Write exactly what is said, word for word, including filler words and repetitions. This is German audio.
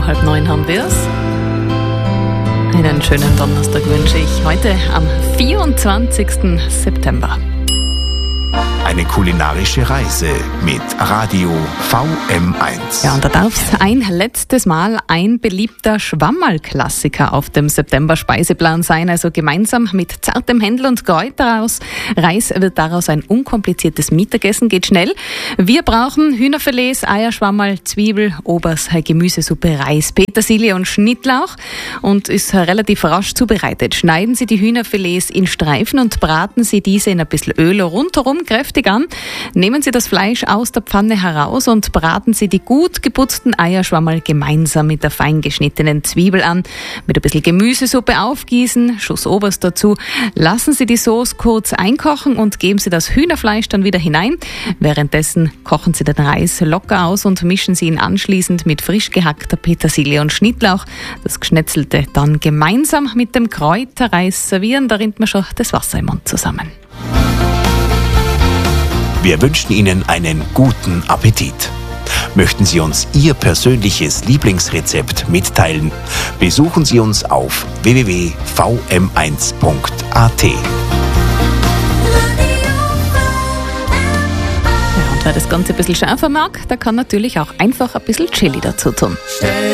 genau halb neun haben wir es. Einen schönen Donnerstag wünsche ich heute am vierundzwanzigsten September. Eine kulinarische Reise mit Radio V M eins. Ja, und da darf es ein letztes Mal ein beliebter Schwammerl-Klassiker auf dem September-Speiseplan sein. Also gemeinsam mit zartem Händel und Kräuterreis Reis wird daraus ein unkompliziertes Mittagessen. Geht schnell. Wir brauchen Hühnerfilets, Eierschwammerl, Zwiebel, Obers, Gemüsesuppe, Reis, Petersilie und Schnittlauch und ist relativ rasch zubereitet. Schneiden Sie die Hühnerfilets in Streifen und braten Sie diese in ein bisschen Öl rundherum kräftig an. Nehmen Sie das Fleisch aus der Pfanne heraus und braten Sie die gut geputzten Eierschwammerl gemeinsam mit der fein geschnittenen Zwiebel an. Mit ein bisschen Gemüsesuppe aufgießen, Schuss Oberst dazu. Lassen Sie die Sauce kurz einkochen und geben Sie das Hühnerfleisch dann wieder hinein. Währenddessen kochen Sie den Reis locker aus und mischen Sie ihn anschließend mit frisch gehackter Petersilie und Schnittlauch. Das Geschnetzelte dann gemeinsam mit dem Kräuterreis servieren. Da rinnt mir schon das Wasser im Mund zusammen. Wir wünschen Ihnen einen guten Appetit. Möchten Sie uns Ihr persönliches Lieblingsrezept mitteilen? Besuchen Sie uns auf w w w punkt v m eins punkt a t. Ja, und wer das Ganze ein bisschen schärfer mag, der kann natürlich auch einfach ein bisschen Chili dazu tun.